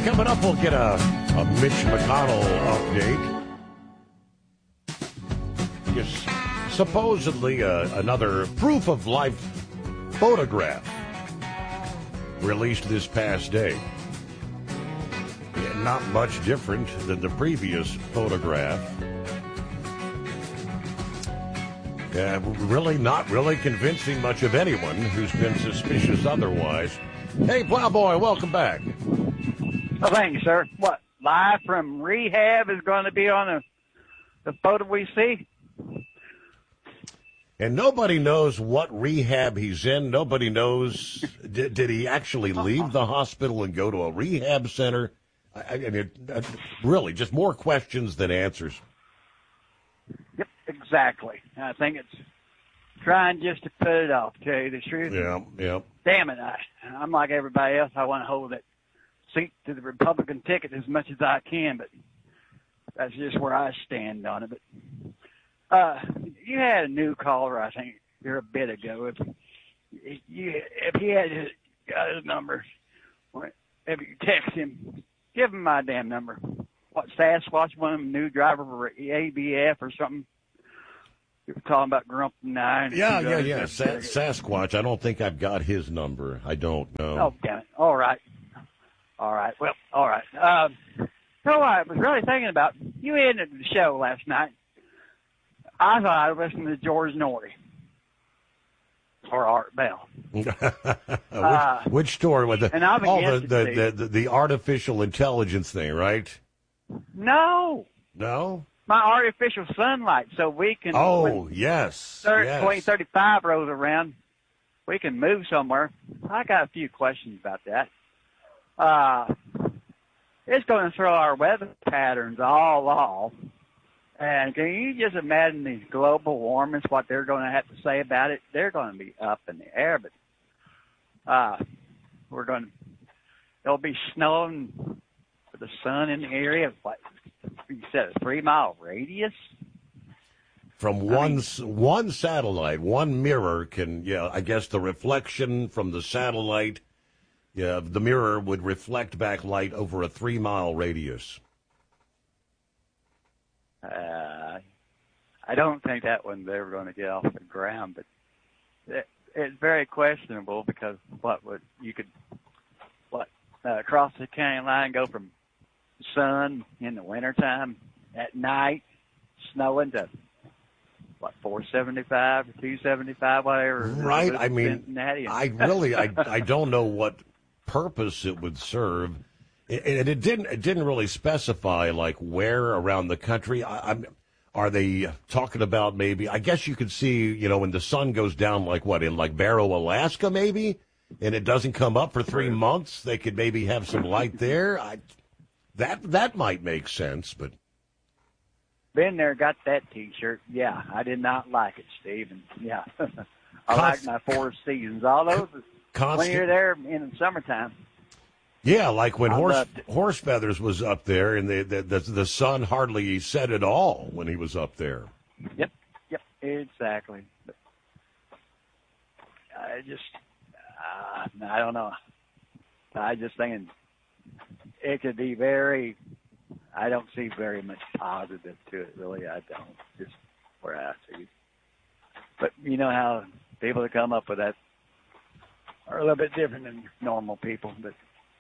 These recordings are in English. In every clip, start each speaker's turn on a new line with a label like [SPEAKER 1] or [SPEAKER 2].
[SPEAKER 1] Coming up, we'll get a Mitch McConnell update. Yes, supposedly another proof of life photograph released this past day. Yeah, not much different than the previous photograph. Not really convincing much of anyone who's been suspicious otherwise. Hey, Plowboy, welcome back.
[SPEAKER 2] Oh, thank you, sir. What, live from rehab is going to be on the photo we see?
[SPEAKER 1] And nobody knows what rehab he's in. Nobody knows, did he actually leave the hospital and go to a rehab center? I mean, really, just more questions than answers.
[SPEAKER 2] Yep, exactly. I think it's trying just to put it off, to tell you the truth.
[SPEAKER 1] Yeah.
[SPEAKER 2] Damn it, I'm like everybody else. I want to hold that seat to the Republican ticket as much as I can, but that's just where I stand on it. But you had a new caller, I think, here a bit ago. If he had got his number, if you text him, give him my damn number. What, Sasquatch, one of them new driver for ABF or something? You were talking about Grump 9.
[SPEAKER 1] Yeah. Sasquatch. I don't think I've got his number. I don't know.
[SPEAKER 2] Oh, damn it. All right. Well, all right. So I was really thinking about, you ended the show last night. I thought I was listening to George Norrie or Art Bell.
[SPEAKER 1] Which story was it?
[SPEAKER 2] And I'm
[SPEAKER 1] the artificial intelligence thing, right?
[SPEAKER 2] No. My artificial sunlight, so we can.
[SPEAKER 1] Oh, yes.
[SPEAKER 2] 2035 rolls around, we can move somewhere. I got a few questions about that. It's going to throw our weather patterns all off. And can you just imagine these global warmings, what they're going to have to say about it? They're going to be up in the air, but it'll be snowing with the sun in the area of, what you said, a 3-mile radius?
[SPEAKER 1] From one satellite, one mirror can, I guess the reflection from the satellite, the mirror would reflect back light over a 3-mile radius.
[SPEAKER 2] I don't think that one's ever going to get off the ground, but it's very questionable because cross the county line, go from sun in the wintertime at night, snowing to 475 or 275, whatever.
[SPEAKER 1] Right. I mean, I don't know what purpose it would serve. And it didn't really specify like where around the country. Are they talking about maybe? I guess you could see, when the sun goes down, in Barrow, Alaska, maybe, and it doesn't come up for 3 months. They could maybe have some light there. That might make sense, but.
[SPEAKER 2] Been there, got that T-shirt. Yeah, I did not like it, Steve. Yeah, I like my 4 seasons. All those when you're there in the summertime.
[SPEAKER 1] Yeah, like when Horse Feathers was up there, and the sun hardly set at all when he was up there.
[SPEAKER 2] Yep, exactly. But I don't know. I just thinking it could be very. I don't see very much positive to it, really. I don't. Just where I see it. But you know how people that come up with that are a little bit different than normal people, but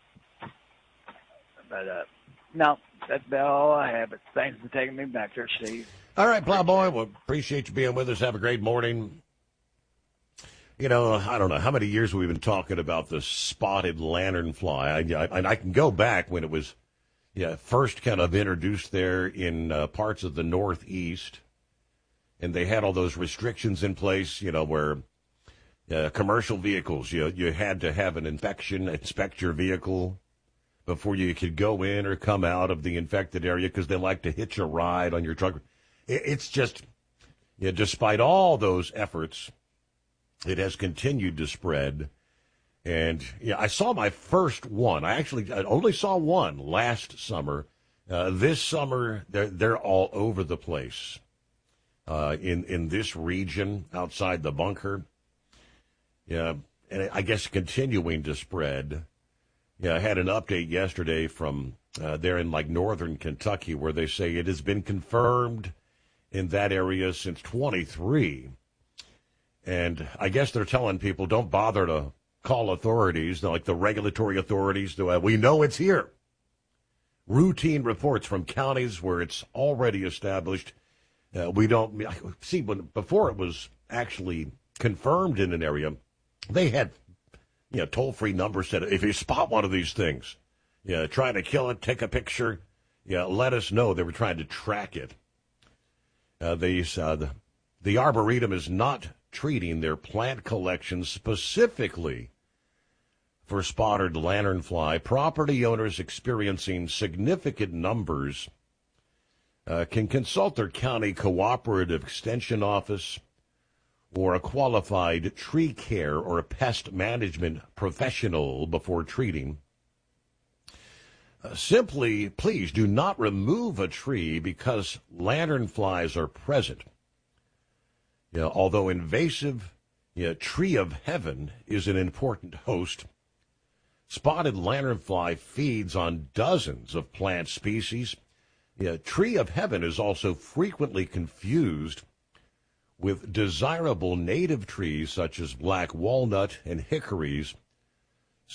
[SPEAKER 2] no, that's about all I have. But thanks for taking me back there, Steve.
[SPEAKER 1] All right, Plowboy. Well, appreciate you being with us. Have a great morning. I don't know how many years we've been talking about the spotted lanternfly. I can go back when it was first kind of introduced there in parts of the Northeast. And they had all those restrictions in place, where commercial vehicles, you had to have an inspect your vehicle before you could go in or come out of the infected area because they like to hitch a ride on your truck. It's just, despite all those efforts, it has continued to spread. And I saw my first one. I only saw one last summer. This summer, they're all over the place in this region outside the bunker. Yeah, and I guess continuing to spread. Yeah, I had an update yesterday from there in like northern Kentucky where they say it has been confirmed in that area since 23. And I guess they're telling people don't bother to call authorities, like the regulatory authorities. We know it's here. Routine reports from counties where it's already established. We don't see before it was actually confirmed in an area. They had toll-free numbers said if you spot one of these things, trying to kill it, take a picture, let us know. They were trying to track it. The Arboretum is not treating their plant collections specifically for spotted lanternfly. Property owners experiencing significant numbers can consult their county cooperative extension office or a qualified tree care or a pest management professional before treating. Simply, please do not remove a tree because lanternflies are present. Although invasive, tree of heaven is an important host. Spotted lanternfly feeds on dozens of plant species. Tree of heaven is also frequently confused with desirable native trees such as black walnut and hickories,